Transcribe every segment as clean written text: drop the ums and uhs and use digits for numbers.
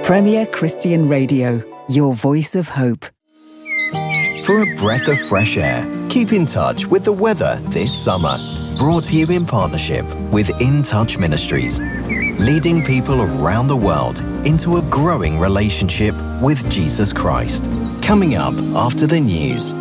Premier Christian Radio, your voice of hope. For a breath of fresh air, keep in touch with the weather this summer. Brought to you in partnership with In Touch Ministries, leading people around the world into a growing relationship with Jesus Christ. Coming up after the news.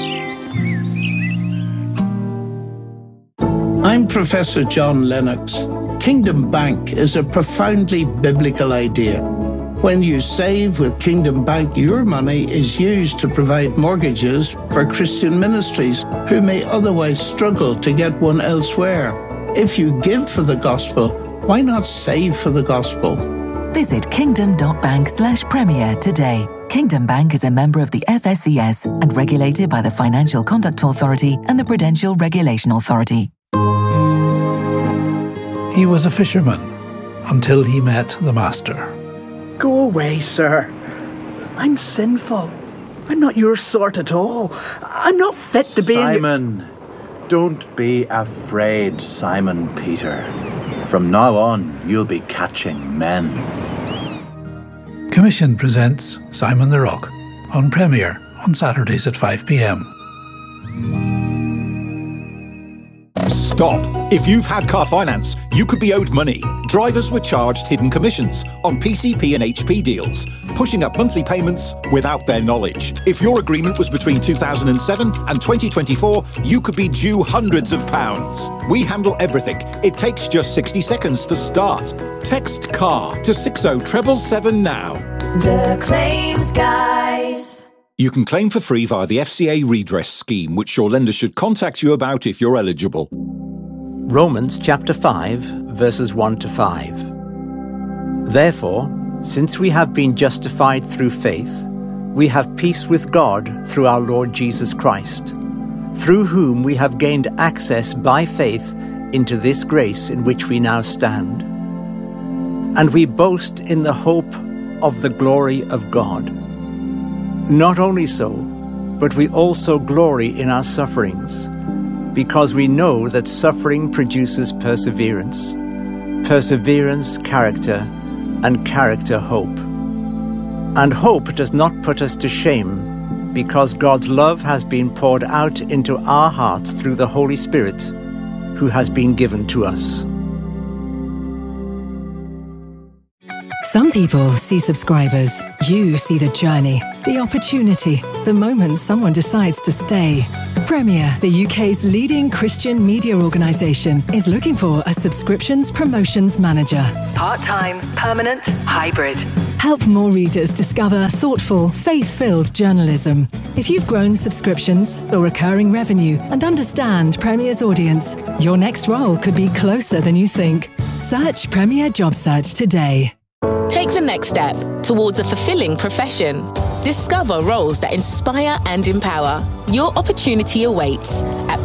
I'm Professor John Lennox. Kingdom Bank is a profoundly biblical idea. When you save with Kingdom Bank, your money is used to provide mortgages for Christian ministries who may otherwise struggle to get one elsewhere. If you give for the gospel, why not save for the gospel? Visit kingdom.bank/premier today. Kingdom Bank is a member of the FSCS and regulated by the Financial Conduct Authority and the Prudential Regulation Authority. He was a fisherman until he met the Master. Go away, sir. I'm sinful. I'm not your sort at all. I'm not fit to be Simon, don't be afraid, Simon Peter. From now on, you'll be catching men. Commission presents Simon the Rock on Premier on Saturdays at 5 p.m. Stop! If you've had car finance, you could be owed money. Drivers were charged hidden commissions on PCP and HP deals, pushing up monthly payments without their knowledge. If your agreement was between 2007 and 2024, you could be due hundreds of pounds. We handle everything. It takes just 60 seconds to start. Text CAR to 60777 now. The Claims Guys. You can claim for free via the FCA redress scheme, which your lender should contact you about if you're eligible. Romans chapter 5, verses 1 to 5. Therefore, since we have been justified through faith, we have peace with God through our Lord Jesus Christ, through whom we have gained access by faith into this grace in which we now stand. And we boast in the hope of the glory of God. Not only so, but we also glory in our sufferings, because we know that suffering produces perseverance, perseverance, character, and character, hope. And hope does not put us to shame, because God's love has been poured out into our hearts through the Holy Spirit, who has been given to us. Some people see subscribers. You see the journey, the opportunity, the moment someone decides to stay. Premier, the UK's leading Christian media organisation, is looking for a subscriptions promotions manager. Part-time, permanent, hybrid. Help more readers discover thoughtful, faith-filled journalism. If you've grown subscriptions or recurring revenue and understand Premier's audience, your next role could be closer than you think. Search Premier Job Search today. Take the next step towards a fulfilling profession. Discover roles that inspire and empower. Your opportunity awaits at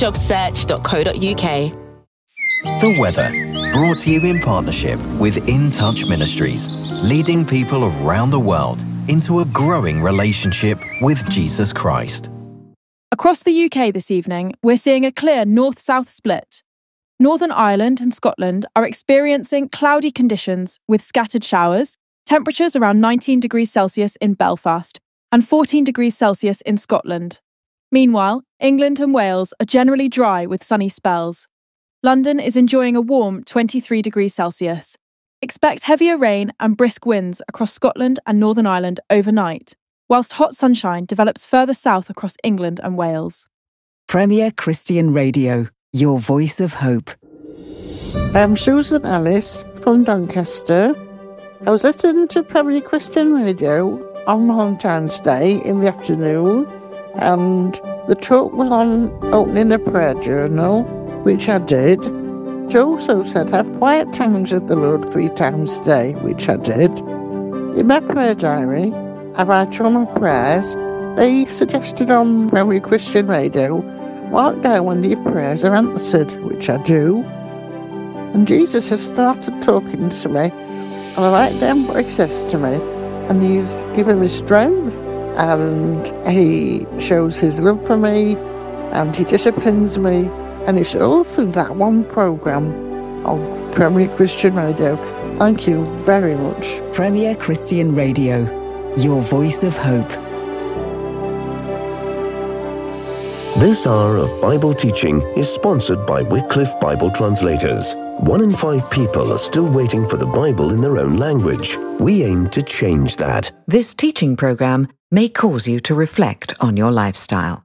premierjobsearch.co.uk. The weather, brought to you in partnership with In Touch Ministries, leading people around the world into a growing relationship with Jesus Christ. Across the UK this evening, we're seeing a clear north-south split. Northern Ireland and Scotland are experiencing cloudy conditions with scattered showers, temperatures around 19 degrees Celsius in Belfast and 14 degrees Celsius in Scotland. Meanwhile, England and Wales are generally dry with sunny spells. London is enjoying a warm 23 degrees Celsius. Expect heavier rain and brisk winds across Scotland and Northern Ireland overnight, whilst hot sunshine develops further south across England and Wales. Premier Christian Radio, your voice of hope. I'm Susan Ellis from Doncaster. I was listening to Premier Christian Radio on Valentine's Day in the afternoon, and the talk was on opening a prayer journal, which I did. It also said have quiet times with the Lord 3 times a day, which I did. In my prayer diary, I write all my prayers. They suggested on Premier Christian Radio, mark down when your prayers are answered, which I do. And Jesus has started talking to me, and I write down what he says to me, and he's given me strength, and he shows his love for me, and he disciplines me, and it's all through that one programme of Premier Christian Radio. Thank you very much. Premier Christian Radio, your voice of hope. This hour of Bible teaching is sponsored by Wycliffe Bible Translators. 1 in 5 people are still waiting for the Bible in their own language. We aim to change that. This teaching program may cause you to reflect on your lifestyle.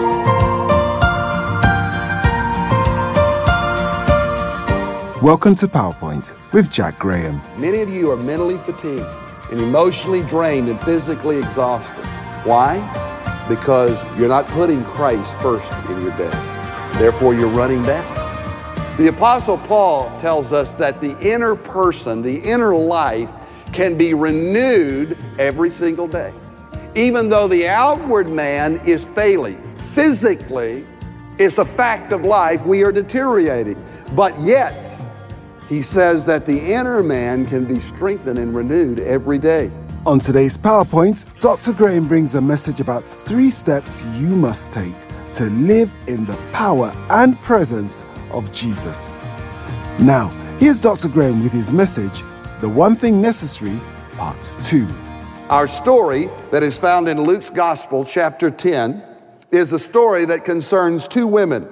Welcome to PowerPoint with Jack Graham. Many of you are mentally fatigued and emotionally drained and physically exhausted. Why? Because you're not putting Christ first in your day. Therefore, you're running down. The Apostle Paul tells us that the inner person, the inner life, can be renewed every single day. Even though the outward man is failing, physically, it's a fact of life, we are deteriorating. But yet, he says that the inner man can be strengthened and renewed every day. On today's PowerPoint, Dr. Graham brings a message about 3 steps you must take to live in the power and presence of Jesus. Now, here's Dr. Graham with his message, The One Thing Necessary, Part 2. Our story that is found in Luke's Gospel, chapter 10, is a story that concerns 2 women.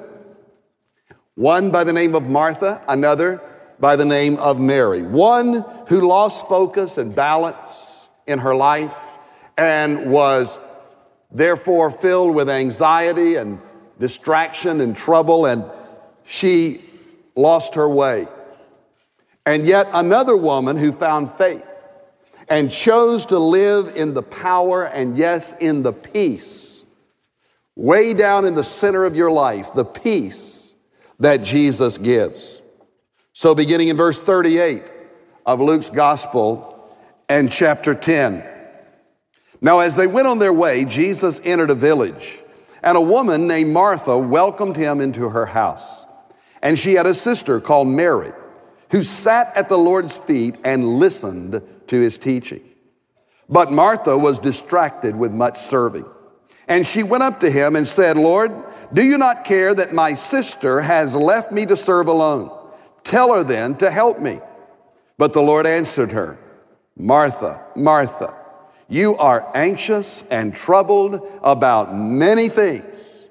One by the name of Martha, another by the name of Mary. One who lost focus and balance in her life and was therefore filled with anxiety and distraction and trouble, and she lost her way. And yet another woman who found faith and chose to live in the power and yes, in the peace, way down in the center of your life, the peace that Jesus gives. So beginning in verse 38 of Luke's Gospel and chapter 10. Now as they went on their way, Jesus entered a village, and a woman named Martha welcomed him into her house. And she had a sister called Mary, who sat at the Lord's feet and listened to his teaching. But Martha was distracted with much serving. And she went up to him and said, Lord, do you not care that my sister has left me to serve alone? Tell her then to help me. But the Lord answered her, Martha, Martha, you are anxious and troubled about many things,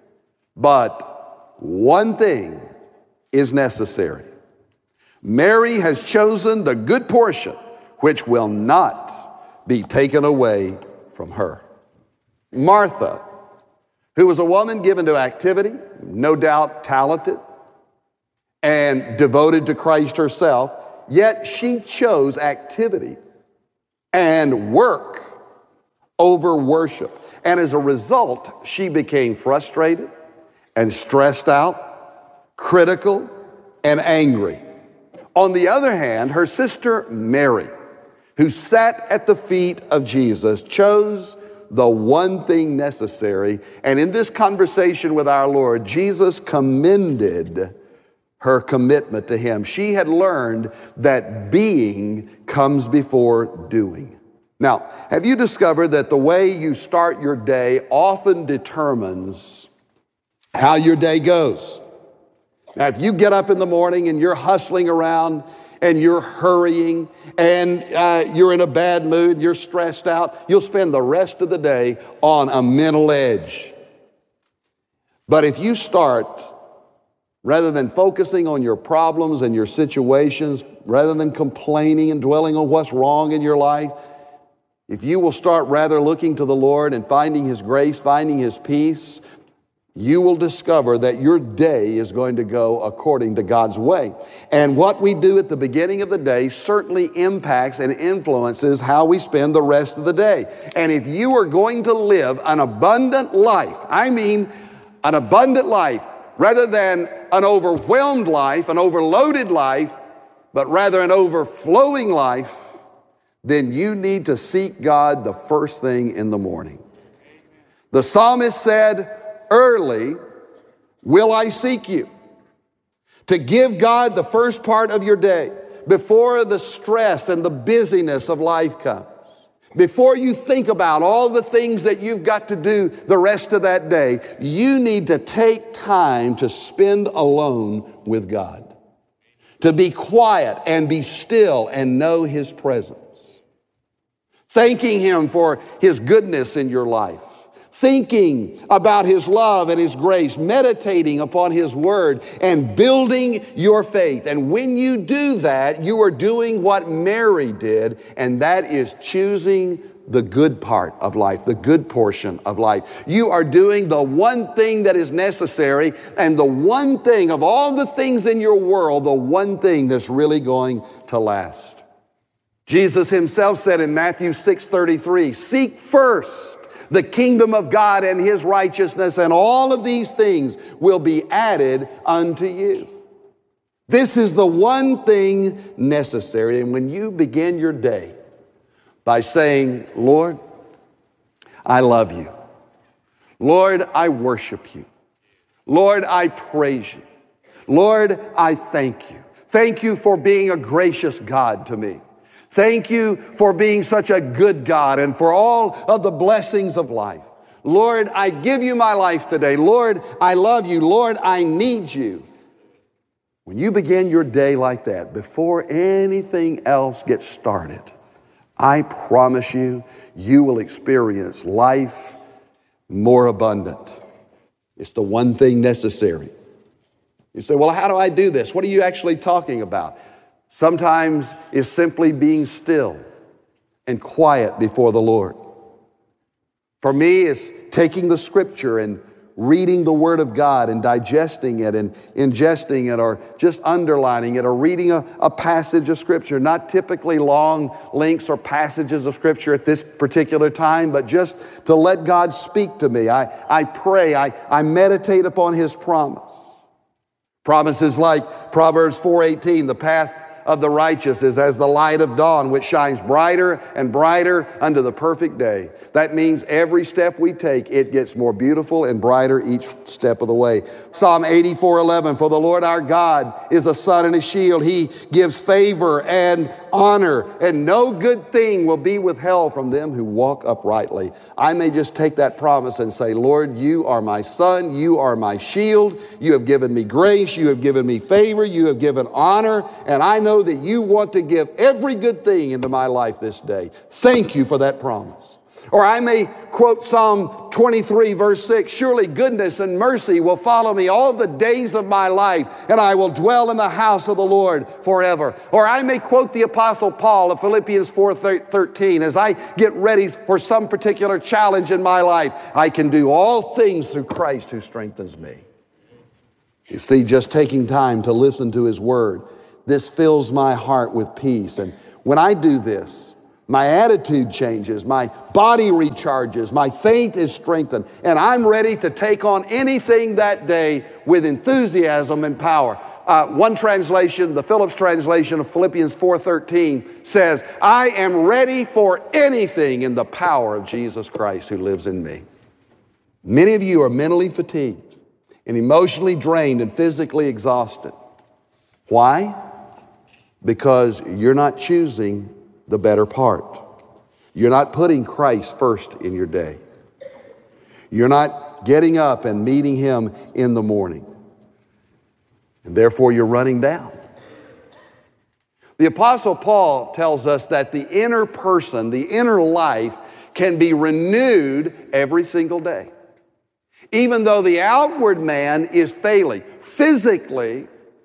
but one thing is necessary. Mary has chosen the good portion, which will not be taken away from her. Martha, who was a woman given to activity, no doubt talented and devoted to Christ herself, yet she chose activity and work over worship. And as a result, she became frustrated and stressed out, critical and angry. On the other hand, her sister Mary, who sat at the feet of Jesus, chose the one thing necessary. And in this conversation with our Lord, Jesus commended her commitment to him. She had learned that being comes before doing. Now, have you discovered that the way you start your day often determines how your day goes? Now, if you get up in the morning and you're hustling around and you're hurrying and you're in a bad mood, you're stressed out, you'll spend the rest of the day on a mental edge. But if you start, rather than focusing on your problems and your situations, rather than complaining and dwelling on what's wrong in your life, if you will start rather looking to the Lord and finding his grace, finding his peace, you will discover that your day is going to go according to God's way. And what we do at the beginning of the day certainly impacts and influences how we spend the rest of the day. And if you are going to live an abundant life, I mean an abundant life, rather than an overwhelmed life, an overloaded life, but rather an overflowing life, then you need to seek God the first thing in the morning. The psalmist said, early will I seek you. To give God the first part of your day before the stress and the busyness of life comes. Before you think about all the things that you've got to do the rest of that day, you need to take time to spend alone with God. to be quiet and be still and know His presence. Thanking Him for His goodness in your life. Thinking about His love and His grace, meditating upon His word and building your faith. And when you do that, you are doing what Mary did, and that is choosing the good part of life, the good portion of life. You are doing the one thing that is necessary, and the one thing of all the things in your world, the one thing that's really going to last. Jesus Himself said in Matthew 6:33, "Seek first the kingdom of God and His righteousness, and all of these things will be added unto you." This is the one thing necessary. And when you begin your day by saying, "Lord, I love you. Lord, I worship you. Lord, I praise you. Lord, I thank you. Thank you for being a gracious God to me. Thank you for being such a good God and for all of the blessings of life. Lord, I give you my life today. Lord, I love you. Lord, I need you." When you begin your day like that, before anything else gets started, I promise you, you will experience life more abundant. It's the one thing necessary. You say, "Well, how do I do this?" What are you actually talking about? Sometimes it's simply being still and quiet before the Lord. For me, it's taking the Scripture and reading the Word of God and digesting it and ingesting it, or just underlining it, or reading a passage of Scripture. Not typically long links or passages of Scripture at this particular time, but just to let God speak to me. I pray, I meditate upon His promise. Promises like Proverbs 4:18, "The path of the righteous is as the light of dawn, which shines brighter and brighter unto the perfect day." That means every step we take, it gets more beautiful and brighter each step of the way. Psalm 84:11, "For the Lord our God is a sun and a shield. He gives favor and honor, and no good thing will be withheld from them who walk uprightly." I may just take that promise and say, "Lord, you are my sun, you are my shield. You have given me grace, you have given me favor, you have given honor, and I know that you want to give every good thing into my life this day. Thank you for that promise." Or I may quote Psalm 23 verse 6, "Surely goodness and mercy will follow me all the days of my life, and I will dwell in the house of the Lord forever." Or I may quote the Apostle Paul of Philippians 4:13, "As I get ready for some particular challenge in my life, I can do all things through Christ who strengthens me." You see, just taking time to listen to His Word, this fills my heart with peace. And when I do this, my attitude changes, my body recharges, my faith is strengthened, and I'm ready to take on anything that day with enthusiasm and power. One translation, the Phillips translation of Philippians 4:13 says, "I am ready for anything in the power of Jesus Christ who lives in me." Many of you are mentally fatigued and emotionally drained and physically exhausted. Why? Because you're not choosing the better part. You're not putting Christ first in your day. You're not getting up and meeting Him in the morning. And therefore you're running down. The Apostle Paul tells us that the inner person, the inner life, can be renewed every single day. Even though the outward man is failing. Physically,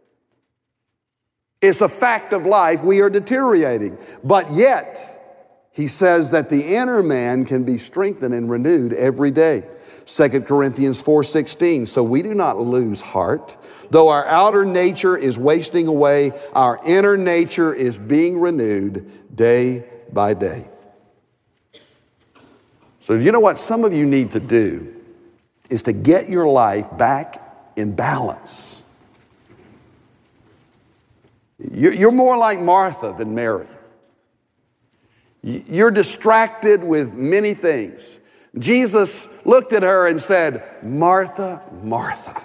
it's a fact of life. We are deteriorating. But yet, he says that the inner man can be strengthened and renewed every day. 2 Corinthians 4:16, "So we do not lose heart. Though our outer nature is wasting away, our inner nature is being renewed day by day." So you know what some of you need to do is to get your life back in balance. You're more like Martha than Mary. You're distracted with many things. Jesus looked at her and said, "Martha, Martha."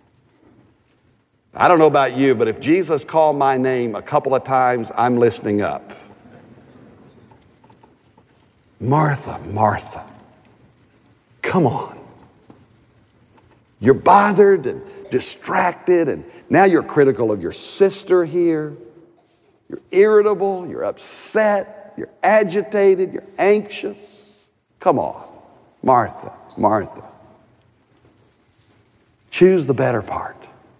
I don't know about you, but if Jesus called my name a couple of times, I'm listening up. Martha, Martha. Come on. You're bothered and distracted, and now you're critical of your sister here. You're irritable, you're upset, you're agitated, you're anxious. Come on, Martha, Martha. Choose the better part.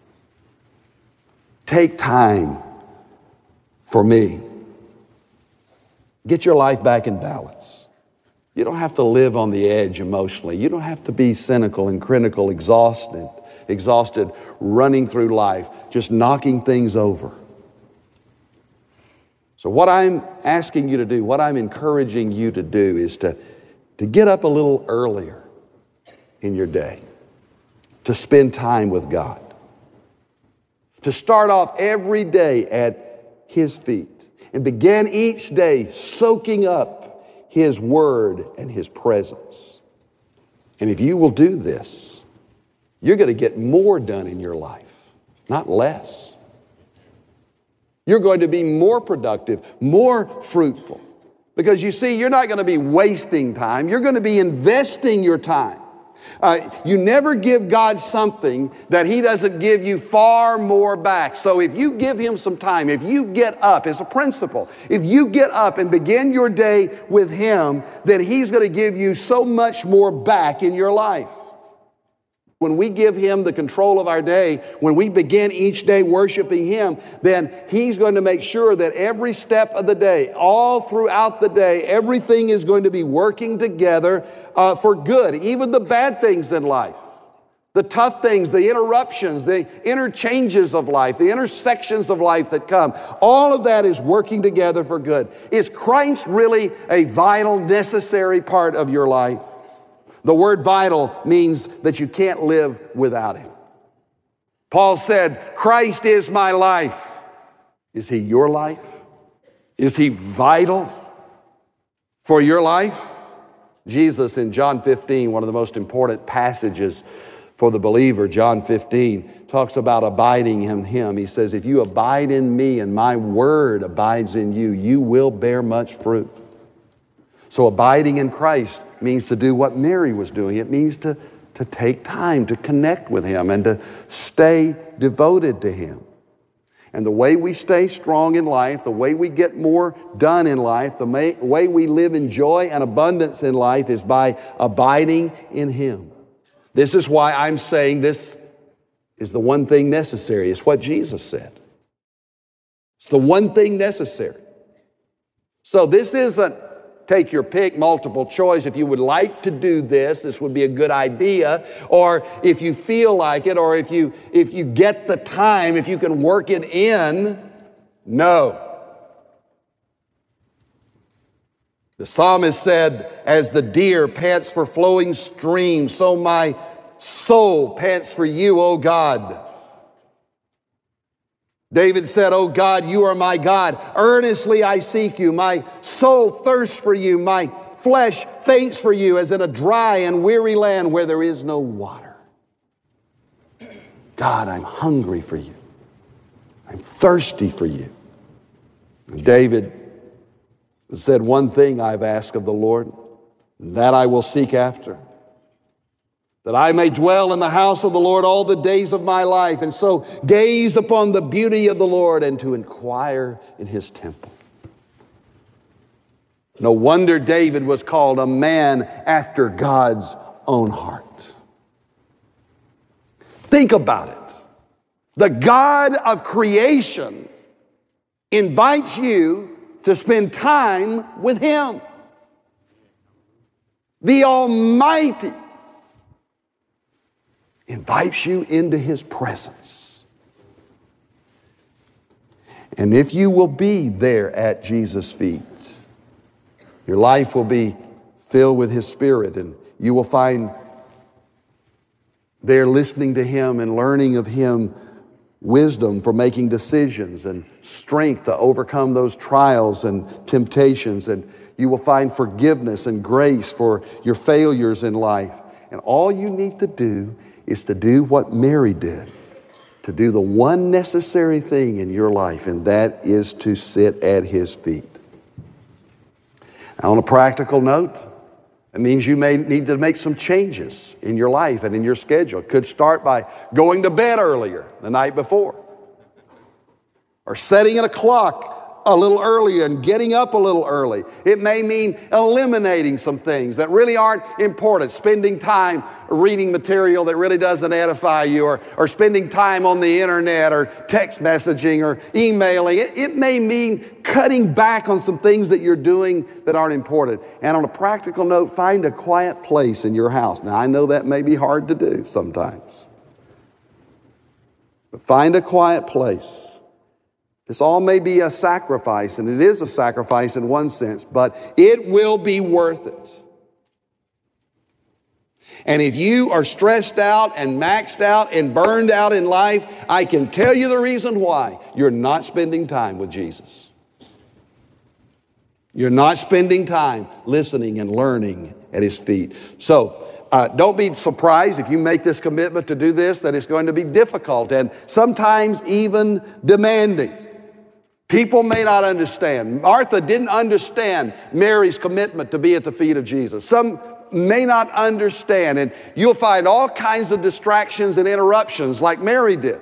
Take time for me. Get your life back in balance. You don't have to live on the edge emotionally. You don't have to be cynical and critical, exhausted, running through life, just knocking things over. So what I'm asking you to do, what I'm encouraging you to do is to get up a little earlier in your day, to spend time with God, to start off every day at His feet and begin each day soaking up His Word and His presence. And if you will do this, you're going to get more done in your life, not less. You're going to be more productive, more fruitful. Because you see, you're not going to be wasting time. You're going to be investing your time. You never give God something that He doesn't give you far more back. So if you give Him some time, if you get up, it's a principle, if you get up and begin your day with Him, then He's going to give you so much more back in your life. When we give Him the control of our day, when we begin each day worshiping Him, then He's going to make sure that every step of the day, all throughout the day, everything is going to be working together for good. Even the bad things in life, the tough things, the interruptions, the interchanges of life, the intersections of life that come, all of that is working together for good. Is Christ really a vital, necessary part of your life? The word vital means that you can't live without Him. Paul said, Christ is my life. Is He your life? Is He vital for your life? Jesus in John 15, one of the most important passages for the believer, John 15, talks about abiding in Him. He says, if you abide in me and my word abides in you, you will bear much fruit. So abiding in Christ means to do what Mary was doing. It means to take time to connect with Him and to stay devoted to Him. And the way we stay strong in life, the way we get more done in life, the way we live in joy and abundance in life is by abiding in Him. This is why I'm saying this is the one thing necessary. It's what Jesus said. It's the one thing necessary. So this isn't take your pick, multiple choice. If you would like to do this, this would be a good idea. Or if you feel like it, or if you get the time, if you can work it in, no. The psalmist said, as the deer pants for flowing streams, so my soul pants for you, O God. David said, O God, you are my God. Earnestly I seek you. My soul thirsts for you. My flesh faints for you as in a dry and weary land where there is no water. God, I'm hungry for you. I'm thirsty for you. And David said, one thing I've asked of the Lord, that I will seek after, that I may dwell in the house of the Lord all the days of my life, and so gaze upon the beauty of the Lord and to inquire in His temple. No wonder David was called a man after God's own heart. Think about it. The God of creation invites you to spend time with Him. The Almighty invites you into His presence. And if you will be there at Jesus' feet, your life will be filled with His Spirit, and you will find there listening to Him and learning of Him wisdom for making decisions and strength to overcome those trials and temptations. And you will find forgiveness and grace for your failures in life. And all you need to do is to do what Mary did, to do the one necessary thing in your life, and that is to sit at His feet. Now, on a practical note, It means you may need to make some changes in your life and in your schedule. It could start by going to bed earlier the night before, or setting a clock a little earlier and getting up a little early. It may mean eliminating some things that really aren't important, spending time reading material that really doesn't edify you, or spending time on the internet or text messaging or emailing. It may mean cutting back on some things that you're doing that aren't important. And on a practical note, find a quiet place in your house. Now, I know that may be hard to do sometimes, but find a quiet place. This all may be a sacrifice, and it is a sacrifice in one sense, but it will be worth it. And if you are stressed out and maxed out and burned out in life, I can tell you the reason why. You're not spending time with Jesus. You're not spending time listening and learning at His feet. So, don't be surprised if you make this commitment to do this, that it's going to be difficult and sometimes even demanding. People may not understand. Martha didn't understand Mary's commitment to be at the feet of Jesus. Some may not understand, and you'll find all kinds of distractions and interruptions like Mary did.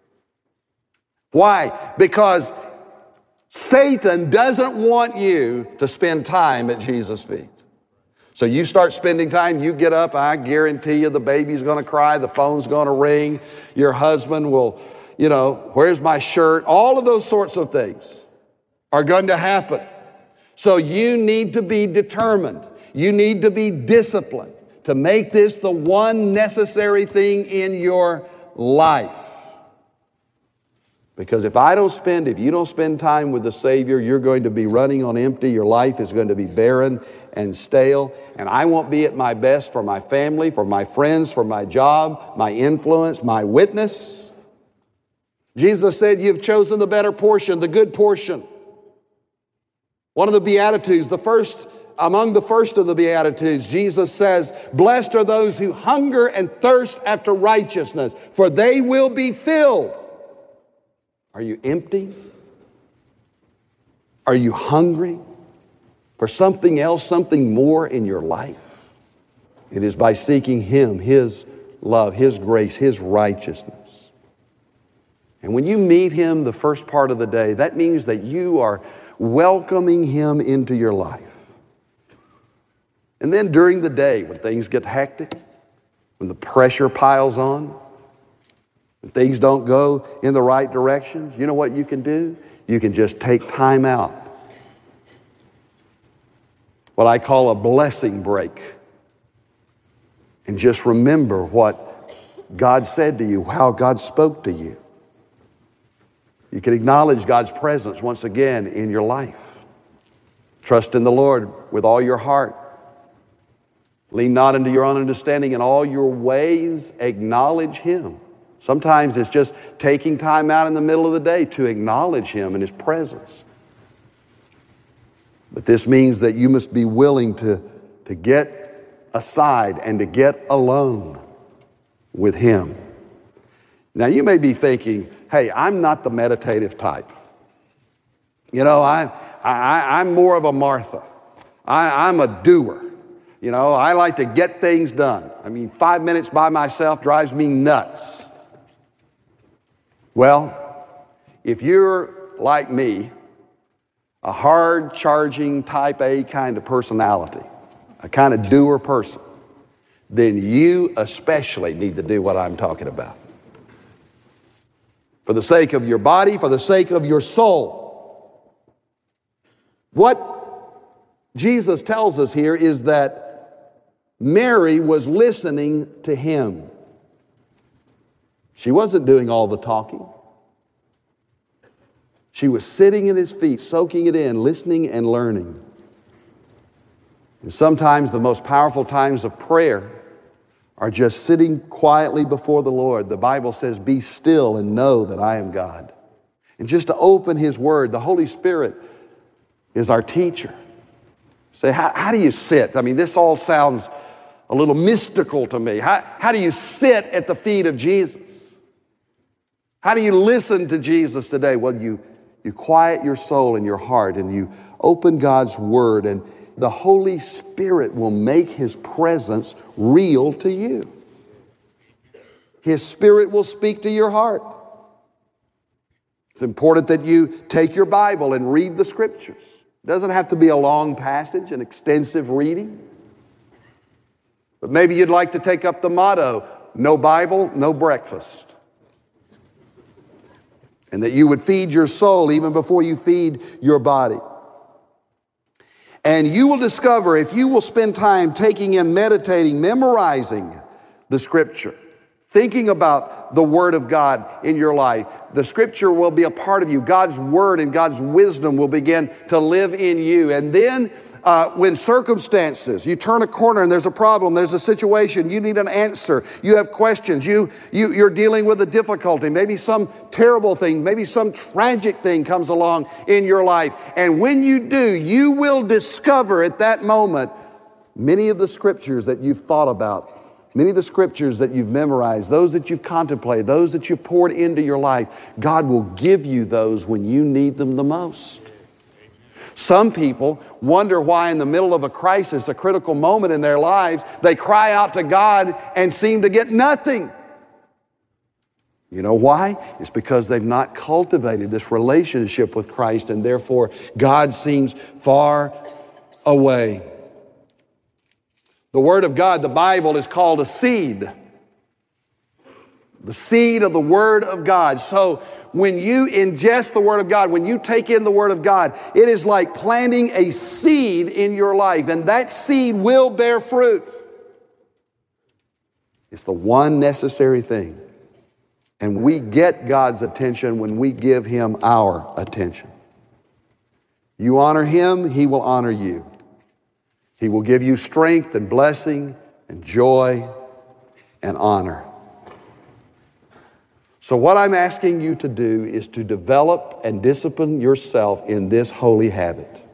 Why? Because Satan doesn't want you to spend time at Jesus' feet. So you start spending time, you get up, I guarantee you the baby's going to cry, the phone's going to ring, your husband will, where's my shirt? All of those sorts of things are going to happen. So you need to be determined. You need to be disciplined to make this the one necessary thing in your life. Because if you don't spend time with the Savior, you're going to be running on empty. Your life is going to be barren and stale. And I won't be at my best for my family, for my friends, for my job, my influence, my witness. Jesus said, you've chosen the better portion, the good portion. One of the Beatitudes, among the first of the Beatitudes, Jesus says, blessed are those who hunger and thirst after righteousness, for they will be filled. Are you empty? Are you hungry for something else, something more in your life? It is by seeking Him, His love, His grace, His righteousness. And when you meet Him the first part of the day, that means that you are welcoming Him into your life. And then during the day, when things get hectic, when the pressure piles on, when things don't go in the right directions, you know what you can do? You can just take time out. What I call a blessing break. And just remember what God said to you, how God spoke to you. You can acknowledge God's presence once again in your life. Trust in the Lord with all your heart. Lean not into your own understanding. In all your ways, acknowledge Him. Sometimes it's just taking time out in the middle of the day to acknowledge Him and His presence. But this means that you must be willing to get aside and to get alone with Him. Now you may be thinking, hey, I'm not the meditative type. I'm more of a Martha. I'm a doer. I like to get things done. 5 minutes by myself drives me nuts. Well, if you're like me, a hard-charging type A kind of personality, a kind of doer person, then you especially need to do what I'm talking about. For the sake of your body, for the sake of your soul. What Jesus tells us here is that Mary was listening to Him. She wasn't doing all the talking. She was sitting at His feet, soaking it in, listening and learning. And sometimes the most powerful times of prayer are just sitting quietly before the Lord. The Bible says, be still and know that I am God. And just to open His Word, the Holy Spirit is our teacher. Say, how do you sit? This all sounds a little mystical to me. How do you sit at the feet of Jesus? How do you listen to Jesus today? Well, you quiet your soul and your heart, and you open God's Word, and the Holy Spirit will make His presence real to you. His Spirit will speak to your heart. It's important that you take your Bible and read the Scriptures. It doesn't have to be a long passage, an extensive reading. But maybe you'd like to take up the motto, no Bible, no breakfast. And that you would feed your soul even before you feed your body. And you will discover, if you will spend time taking in, meditating, memorizing the Scripture, thinking about the Word of God in your life, the Scripture will be a part of you. God's Word and God's wisdom will begin to live in you. And then when circumstances, you turn a corner and there's a problem, there's a situation, you need an answer, you have questions, you're dealing with a difficulty, maybe some terrible thing, maybe some tragic thing comes along in your life. And when you do, you will discover at that moment many of the Scriptures that you've thought about, many of the Scriptures that you've memorized, those that you've contemplated, those that you've poured into your life. God will give you those when you need them the most. Some people wonder why in the middle of a crisis, a critical moment in their lives, they cry out to God and seem to get nothing. You know why? It's because they've not cultivated this relationship with Christ, and therefore God seems far away. The Word of God, the Bible, is called a seed. The seed of the Word of God. So when you ingest the Word of God, when you take in the Word of God, it is like planting a seed in your life, and that seed will bear fruit. It's the one necessary thing. And we get God's attention when we give Him our attention. You honor Him, He will honor you. He will give you strength and blessing and joy and honor. So what I'm asking you to do is to develop and discipline yourself in this holy habit.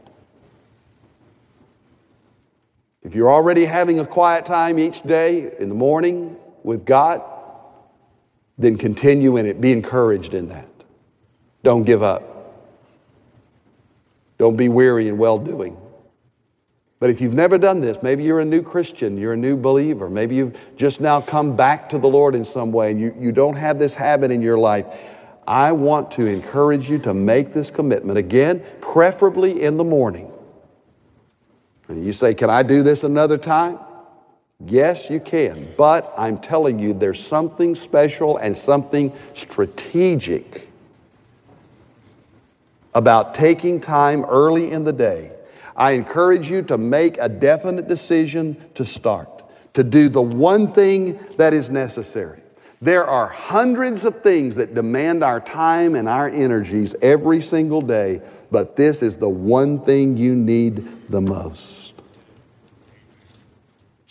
If you're already having a quiet time each day in the morning with God, then continue in it. Be encouraged in that. Don't give up. Don't be weary in well-doing. But if you've never done this, maybe you're a new Christian, you're a new believer, maybe you've just now come back to the Lord in some way and you don't have this habit in your life, I want to encourage you to make this commitment. Again, preferably in the morning. And you say, can I do this another time? Yes, you can. But I'm telling you, there's something special and something strategic about taking time early in the day. I encourage you to make a definite decision to start, to do the one thing that is necessary. There are hundreds of things that demand our time and our energies every single day, but this is the one thing you need the most.